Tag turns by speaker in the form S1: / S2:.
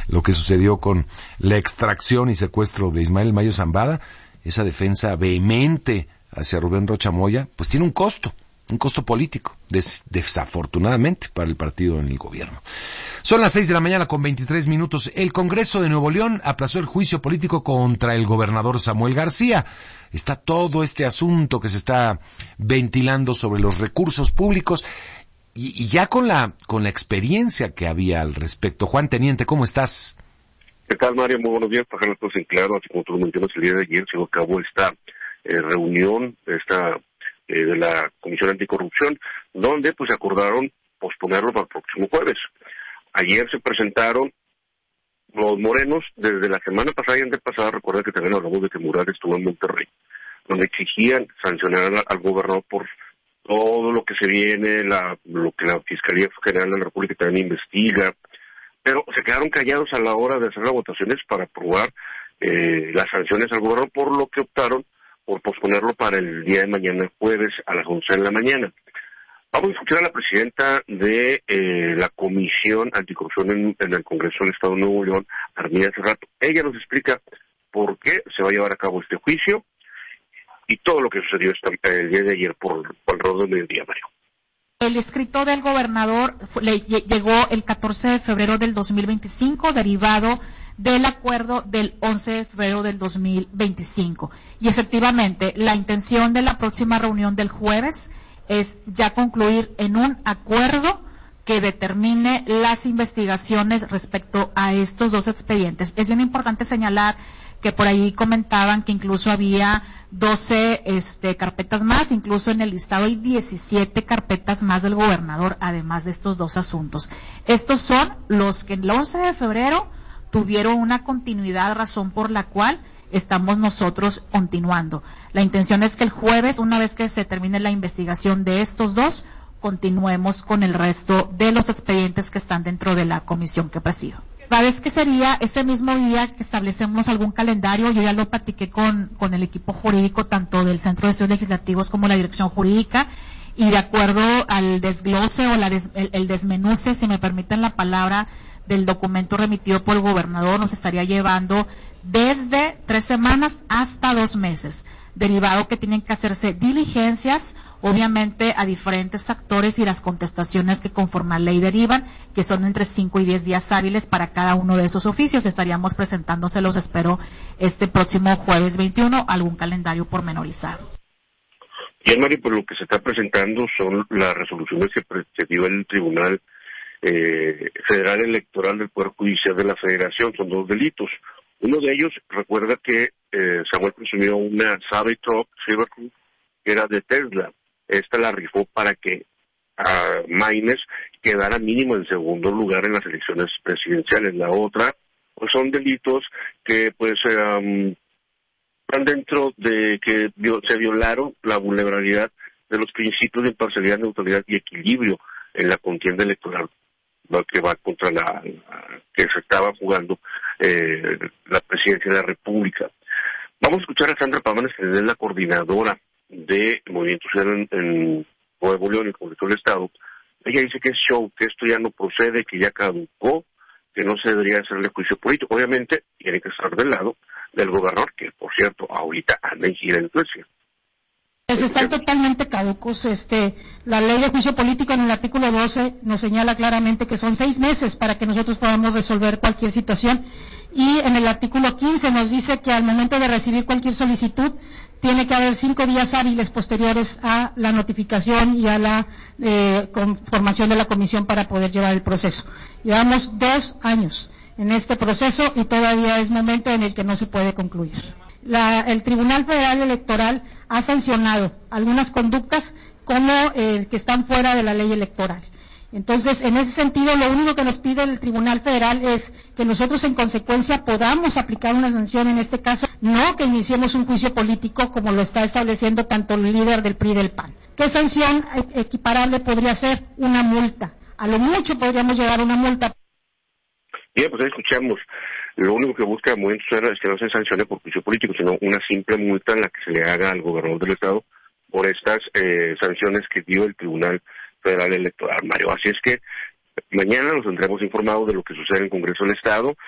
S1: lo que sucedió con la extracción y secuestro de Ismael Mayo Zambada, esa defensa vehemente hacia Rubén Rocha Moya, pues tiene un costo político, desafortunadamente para el partido en el gobierno. Son las 6:23 a.m. El Congreso de Nuevo León aplazó el juicio político contra el gobernador Samuel García. Está todo este asunto que se está ventilando sobre los recursos públicos y ya con la experiencia que había al respecto. Juan Teniente, ¿cómo estás?
S2: ¿Qué tal, Mario? Muy buenos días. Para dejar las cosas en claro, así como tú lo mencionas, el día de ayer se llevó a cabo esta reunión de la Comisión Anticorrupción, donde pues acordaron posponerlo para el próximo jueves. Ayer se presentaron los morenos, desde la semana pasada y antepasada, recuerda que también hablamos de que Murat estuvo en Monterrey, donde exigían sancionar al gobernador por todo lo que se viene, lo que la Fiscalía General de la República también investiga, pero se quedaron callados a la hora de hacer las votaciones para aprobar las sanciones al gobernador, por lo que optaron por posponerlo para el día de mañana, jueves, a las 11 de la mañana. Vamos a escuchar a la presidenta de la Comisión Anticorrupción en el Congreso del Estado de Nuevo León, Armida Cerrato. Ella nos explica por qué se va a llevar a cabo este juicio y todo lo que sucedió el día de ayer por alrededor del mediodía, Mario.
S3: El escrito del gobernador llegó el 14 de febrero del 2025, derivado del acuerdo del 11 de febrero del 2025. Y efectivamente, la intención de la próxima reunión del jueves es ya concluir en un acuerdo que determine las investigaciones respecto a estos dos expedientes. Es bien importante señalar que por ahí comentaban que incluso había 12 carpetas más, incluso en el listado hay 17 carpetas más del gobernador, además de estos dos asuntos. Estos son los que el 11 de febrero tuvieron una continuidad, razón por la cual estamos nosotros continuando. La intención es que el jueves, una vez que se termine la investigación de estos dos, continuemos con el resto de los expedientes que están dentro de la comisión que presido. La vez que sería ese mismo día que establecemos algún calendario, yo ya lo platiqué con el equipo jurídico, tanto del Centro de Estudios Legislativos como la Dirección Jurídica, y de acuerdo al desglose o el desmenuce, si me permiten la palabra, del documento remitido por el gobernador, nos estaría llevando desde 3 semanas hasta 2 meses, derivado que tienen que hacerse diligencias, obviamente a diferentes actores y las contestaciones que conforme a ley derivan, que son entre 5 y 10 días hábiles para cada uno de esos oficios. Estaríamos presentándoselos, espero, este próximo jueves 21, algún calendario pormenorizado.
S2: Bien, Mario, pues lo que se está presentando son las resoluciones que dio el Tribunal Federal Electoral del Poder Judicial de la Federación. Son 2 delitos. Uno de ellos, recuerda que Samuel consumió una Cybertruck que era de Tesla. Esta la rifó para que Maynes quedara mínimo en segundo lugar en las elecciones presidenciales. La otra, pues son delitos que pues van dentro de que se violaron la vulnerabilidad de los principios de imparcialidad, neutralidad y equilibrio en la contienda electoral que va contra que se estaba jugando la presidencia de la República. Vamos a escuchar a Sandra Pámanes, que es la coordinadora de Movimiento Ciudadano en Nuevo León, el Congreso del Estado. Ella dice que es show, que esto ya no procede, que ya caducó, que no se debería hacerle juicio político. Obviamente tiene que estar del lado del gobernador, que por cierto ahorita anda en gira en Suecia.
S4: Pues están totalmente caducos. La ley de juicio político en el artículo 12 nos señala claramente que son 6 meses para que nosotros podamos resolver cualquier situación, y en el artículo 15 nos dice que al momento de recibir cualquier solicitud tiene que haber 5 días hábiles posteriores a la notificación y a la conformación de la comisión para poder llevar el proceso. Llevamos 2 años en este proceso y todavía es momento en el que no se puede concluir. El Tribunal Federal Electoral ha sancionado algunas conductas como que están fuera de la ley electoral. Entonces, en ese sentido, lo único que nos pide el Tribunal Federal es que nosotros, en consecuencia, podamos aplicar una sanción en este caso, no que iniciemos un juicio político como lo está estableciendo tanto el líder del PRI y del PAN. ¿Qué sanción equiparable podría ser? Una multa. A lo mucho podríamos llegar a una multa.
S2: Bien, pues ahí escuchamos. Lo único que busca el Movimiento Ciudadano es que no se sancione por juicio político, sino una simple multa en la que se le haga al gobernador del Estado por estas sanciones que dio el Tribunal Federal Electoral, Mario. Así es que mañana nos tendremos informados de lo que sucede en el Congreso del Estado.